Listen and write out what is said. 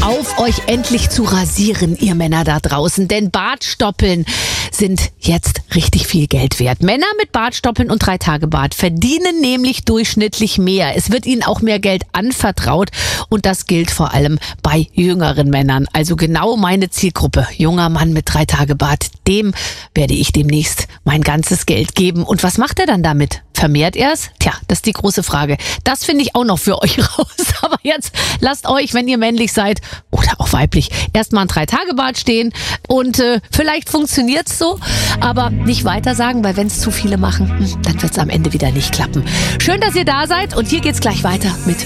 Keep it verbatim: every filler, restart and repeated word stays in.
auf euch endlich zu rasieren, ihr Männer da draußen. Denn Bartstoppeln sind jetzt richtig viel Geld wert. Männer mit Bartstoppeln und drei Tage Bart verdienen nämlich durchschnittlich mehr. Es wird ihnen auch mehr Geld anvertraut und das gilt vor allem bei jüngeren Männern. Also genau meine Zielgruppe. Junger Mann mit drei Tage Bart, dem werde ich demnächst mein ganzes Geld geben. Und was macht er dann damit? Vermehrt er es? Tja, das ist die große Frage. Das finde ich auch noch für euch raus. Aber jetzt lasst euch, wenn ihr männlich seid oder auch weiblich, erstmal ein Drei-Tage-Bart stehen und äh, vielleicht funktioniert's so, aber nicht weiter sagen, weil wenn es zu viele machen, dann wird's am Ende wieder nicht klappen. Schön, dass ihr da seid und hier geht's gleich weiter mit